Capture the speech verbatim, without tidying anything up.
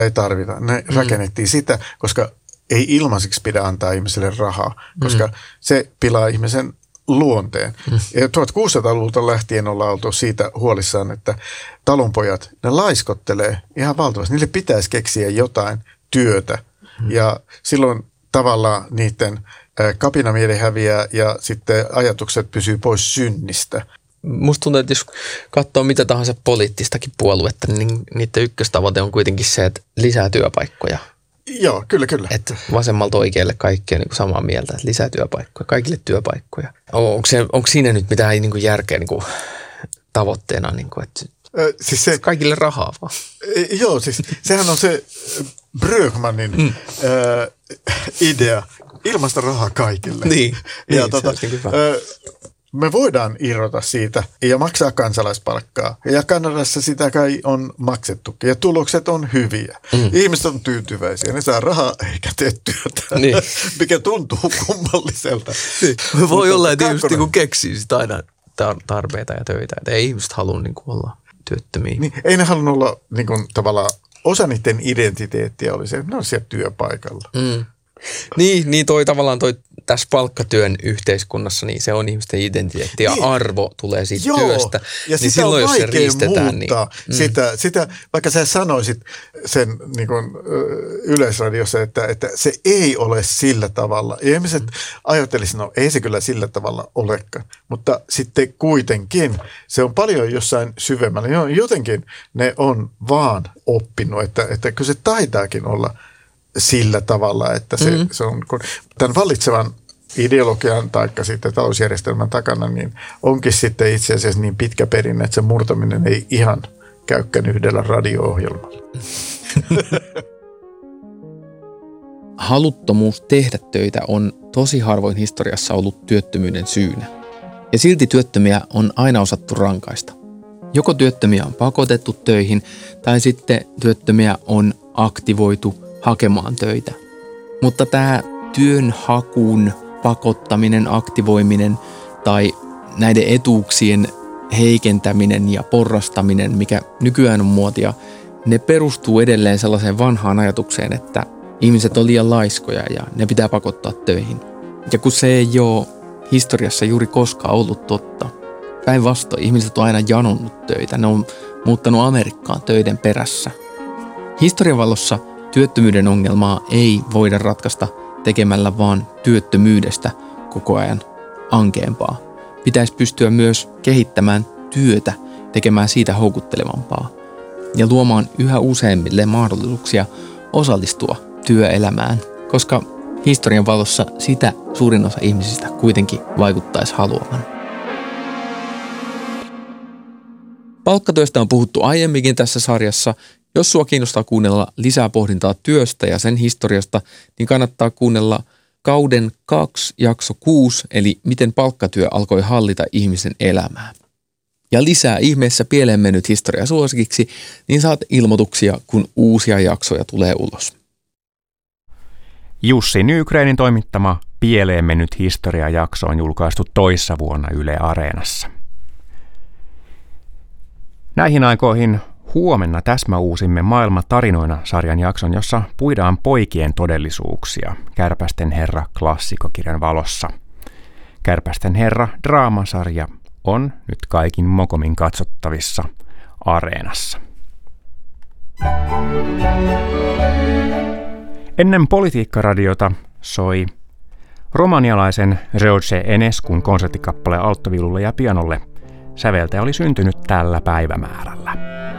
Ei tarvita. Ne mm. rakennettiin sitä, koska ei ilmaiseksi pidä antaa ihmiselle rahaa, koska mm. se pilaa ihmisen luonteen. Mm. Ja tuhatkuusisataaluvulta lähtien ollaan oltu siitä huolissaan, että talonpojat, ne laiskottelee ihan valtavasti. Niille pitäisi keksiä jotain työtä. Mm. Ja silloin tavallaan niiden kapinamieli häviää ja sitten ajatukset pysyy pois synnistä. Musta tuntuu, että jos katsoo mitä tahansa poliittistakin puoluetta, niin niiden ykköstavoite on kuitenkin se, että lisää työpaikkoja. Joo, kyllä, kyllä. Että vasemmalta oikealle kaikki on niin kuin samaa mieltä, että lisää työpaikkoja, kaikille työpaikkoja. Onko, se, onko siinä nyt mitään niin kuin järkeä niin kuin tavoitteena, niin kuin, että Ö, siis se, kaikille rahaa vaan? E, joo, siis sehän on se Brögmanin mm. ö, idea, ilmaista rahaa kaikille. Niin, ja niin tota, se hyvä. Ö, me voidaan irrota siitä ja maksaa kansalaispalkkaa. Ja Kanadassa sitä kai on maksettukin. Ja tulokset on hyviä. Mm. Ihmiset on tyytyväisiä. Ne saa rahaa eikä tee työtä. Niin. Mikä tuntuu kummalliselta. Niin. Voi Mutta olla, että ihmiset niin keksii sitä aina tarpeita ja töitä. Että ei ihmiset halua niin olla työttömiä. Niin, ei ne halunnut olla niin kuin, tavallaan, osa niiden identiteettiä oli se, että ne on siellä työpaikalla. Mm. Niin, niin toi tavallaan toi tässä palkkatyön yhteiskunnassa, niin se on ihmisten identiteetti ja niin. Arvo tulee siitä Joo, työstä. Ja niin sitä silloin, on jos se vaikea riistetään, muuttaa. Niin, sitä, mm. sitä, vaikka sä sanoisit sen niin kuin, Yleisradiossa, että, että se ei ole sillä tavalla. Ja ihmiset mm. ajattelisivat, no ei se kyllä sillä tavalla olekaan. Mutta sitten kuitenkin se on paljon jossain syvemmällä. Jotenkin ne on vaan oppinut, että, että kyllä se taitaakin olla sillä tavalla, että se, mm-hmm. se on, kun tämän vallitsevan ideologian tai sitten talousjärjestelmän takana, niin onkin sitten itse asiassa niin pitkä perinne, että se murtaminen ei ihan käykään yhdellä radio-ohjelmalla. Haluttomuus tehdä töitä on tosi harvoin historiassa ollut työttömyyden syynä. Ja silti työttömiä on aina osattu rankaista. Joko työttömiä on pakotettu töihin tai sitten työttömiä on aktivoitu hakemaan töitä. Mutta tämä työnhakuun pakottaminen, aktivoiminen tai näiden etuuksien heikentäminen ja porrastaminen, mikä nykyään on muotia, ne perustuu edelleen sellaiseen vanhaan ajatukseen, että ihmiset on liian laiskoja ja ne pitää pakottaa töihin. Ja kun se ei ole historiassa juuri koskaan ollut totta. Päinvastoin ihmiset on aina janonnut töitä, ne on muuttanut Amerikkaan töiden perässä. Historian valossa työttömyyden ongelmaa ei voida ratkaista tekemällä vaan työttömyydestä koko ajan ankeampaa. Pitäisi pystyä myös kehittämään työtä, tekemään siitä houkuttelevampaa ja luomaan yhä useimmille mahdollisuuksia osallistua työelämään, koska historian valossa sitä suurin osa ihmisistä kuitenkin vaikuttaisi haluavan. Palkkatyöstä on puhuttu aiemminkin tässä sarjassa. Jos sua kiinnostaa kuunnella lisää pohdintaa työstä ja sen historiasta, niin kannattaa kuunnella kauden kaksi jakso kuusi, eli miten palkkatyö alkoi hallita ihmisen elämää. Ja lisää ihmeessä pieleen mennyt historia suosikiksi, niin saat ilmoituksia, kun uusia jaksoja tulee ulos. Jussi Nygrenin toimittama Pieleen mennyt historiajakso on julkaistu toissa vuonna Yle Areenassa. Näihin aikoihin huomenna täsmäuusimme Maailma tarinoina -sarjan jakson, jossa puidaan poikien todellisuuksia Kärpästen herra -klassikokirjan valossa. Kärpästen herra -draamasarja on nyt kaikin mokomin katsottavissa Areenassa. Ennen Politiikkaradiota soi romanialaisen George Enescun konserttikappale alttoviululle ja pianolle. Säveltäjä oli syntynyt tällä päivämäärällä.